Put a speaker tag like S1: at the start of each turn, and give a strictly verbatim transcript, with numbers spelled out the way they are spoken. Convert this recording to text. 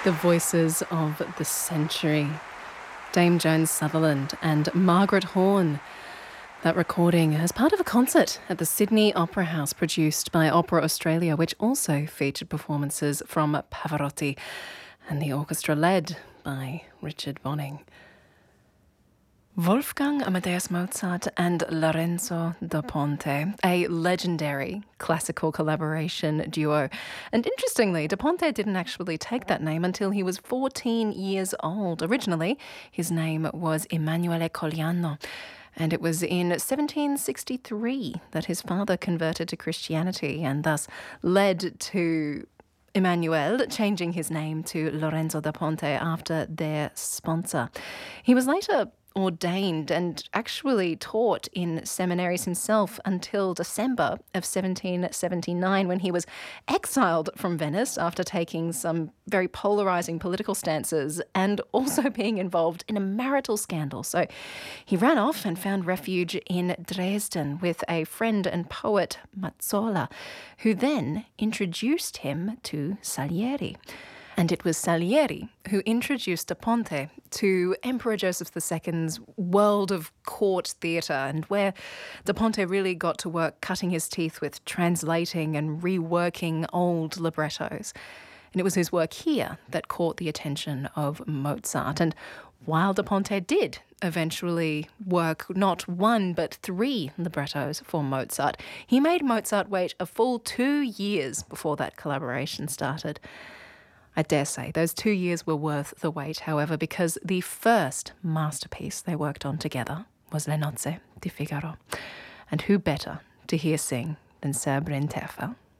S1: The voices of the century. Dame Joan Sutherland and Margaret Horn. That recording as part of a concert at the Sydney Opera House produced by Opera Australia, which also featured performances from Pavarotti and the orchestra led by Richard Bonning. Wolfgang Amadeus Mozart and Lorenzo da Ponte, a legendary classical collaboration duo. And interestingly, da Ponte didn't actually take that name until he was fourteen years old. Originally, his name was Emanuele Cogliano, and it was in seventeen sixty-three that his father converted to Christianity and thus led to Emmanuel changing his name to Lorenzo da Ponte after their sponsor. He was later ordained and actually taught in seminaries himself until December of seventeen seventy-nine, when he was exiled from Venice after taking some very polarizing political stances and also being involved in a marital scandal. So he ran off and found refuge in Dresden with a friend and poet, Mazzola, who then introduced him to Salieri. And it was Salieri who introduced da Ponte to Emperor Joseph the Second's world of court theatre, and where da Ponte really got to work cutting his teeth with translating and reworking old librettos. And it was his work here that caught the attention of Mozart. And while da Ponte did eventually work not one but three librettos for Mozart, he made Mozart wait a full two years before that collaboration started. I dare say those two years were worth the wait, however, because the first masterpiece they worked on together was Le Nozze di Figaro. And who better to hear sing than Sir Bryn Terfel?